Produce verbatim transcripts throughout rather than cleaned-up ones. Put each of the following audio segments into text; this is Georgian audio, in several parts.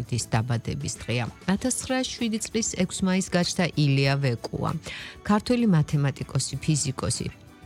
მეთოდის დაბადების დღეა. ათას ცხრაასი წლის ექვსი მაისს გაჩნდა ილია ვეკუა, ქართველი მათემატიკოსი, ფიზიკოსი,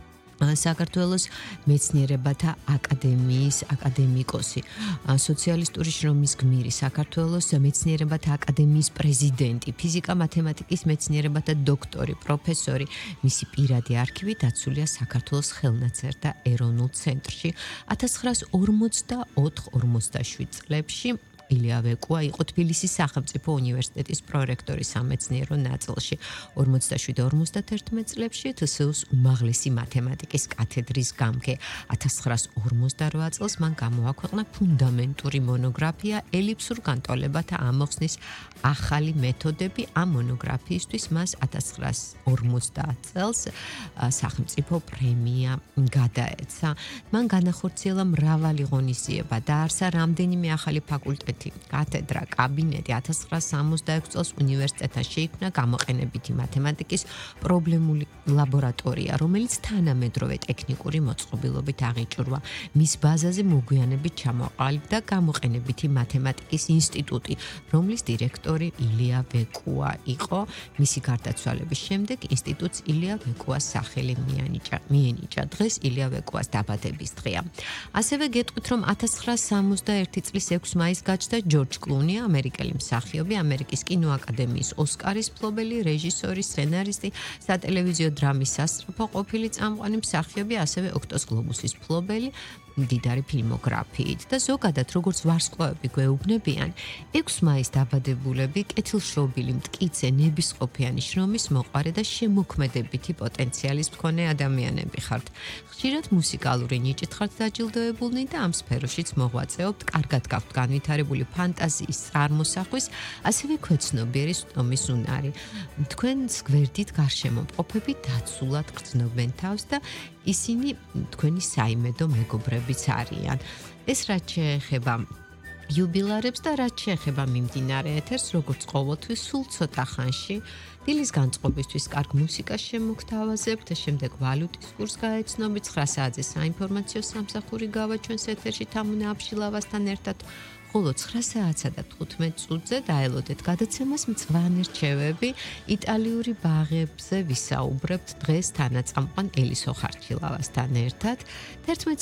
საქართველოს მეცნიერებათა აკადემიის აკადემიკოსი, სოციალისტური შრომის გმირი, საქართველოს მეცნიერებათა აკადემიის პრეზიდენტი, ფიზიკა-მათემატიკის მეცნიერებათა დოქტორი, პროფესორი. მისი პირადი არქივი დაცულია საქართველოს ხელნაწერთა ეროვნულ ცენტრში. ათას ცხრაასი ორმოცდაოთხ ორმოცდაშვიდ წლებში ილია ვეკუა იყო თბილისის სახელმწიფო უნივერსიტეტის პრორექტორი სამეცნიერო ნაწილში. ორმოცდაშვიდ ორმოცდაათერთმეტ წლებში თსუ-ს უმაღლესი მათემატიკის კათედრის გამგე. ათას ცხრაასი ორმოცდარვა წელს მან გამოაქვეყნა ფუნდამენტური მონოგრაფია ელიფსურ განტოლებათა ამოხსნის ახალი მეთოდები. ამ მონოგრაფიისთვის მას ათას ცხრაასი ორმოცდაათ წელს სახელმწიფო პრემია გადაეცა. მან განახორციელა მრავალი ღონისძიება, დააარსა რამდენიმე ახალი ფაკულტეტი, კათედრა, კაბინეტი. ათას ცხრაასი სამოცდაექვსი წელს უნივერსიტეტთან შეიქმნა გამოყენებითი მათემატიკის პრობლემული ლაბორატორია, რომელიც თანამედროვე ტექნიკური მოწყობილობით აღიჭურვა. მის ბაზაზე მოგვიანებით ჩამოყალიბდა გამოყენებითი მათემატიკის ინსტიტუტი, რომლის დირექტორი ილია ვეკუა იყო. მისი გარდაცვალების შემდეგ ინსტიტუტს ილია ვეკუას სახელი მიანიჭა. მიენიჭა. დღეს ილია ვეკუას დაბადების დღეა. ასევე გეტყვით, რომ ათას ცხრაასი სამოცდაერთი წლის ექვსი მაისს გაჩნდა ჯორჯ კლუნი, ამერიკელი მსახიობი, ამერიკის კინოაკადემიის ოსკარის მფლობელი, რეჟისორი, სცენარისტი, სატელევიზიო დრამის სასწრაფო ყოფილი წამყვანი მსახიობი, ასევე ოქტოს გლობუსის მფლობელი, მდიდარი ფილმოგრაფიით და ზოგადად როგორც ვარსკვლავები გვეუბნებიან, ექვსი მაისს დაბადებულები კეთილშობილი, მტკიცე, ნებისყოფიანი შრომის მოყვარე და შემოქმედებითი პოტენციალის მქონე ადამიანები ხართ. ხშირად მუსიკალური ნიჭით ხართ დაჯილდოებულნი და ამ სფეროშიც მოღვაწეობთ, კარგად გაქვთ განვითარებული ფანტაზიის წარმოსახვის, ასევე ქვეცნობიერი სტომის უნარი. თქვენს გვერდით გარშემომყოფები დაცულად გრძნობენ თავს და ისინი თქვენი საიმედო მეგობრებიც არიან. ეს რაც შეეხება იუბილარებს და რაც შეეხება მიმდინარე ეთერს, როგორც ყოველთვის, სულ ცოტა ხანში დილის განწყობისთვის კარგ მუსიკას შემოგთავაზებთ, შემდეგ ვალუტის კურსს გაეცნობით, ცხრა საათზე საინფორმაციო სამსახური გავაჩვენს ეთერში თამუნა აბშილავასთან ერთად. ხოლო ცხრა საათსა და თხუთმეტ წუთზე დაელოდეთ გადაცემას მწვანე რჩევები. იტალიური ბაღებზე ვისაუბრებთ დღეს თანაწამყვან ელისო ხარჩილავასთან ერთად. თერთმეტ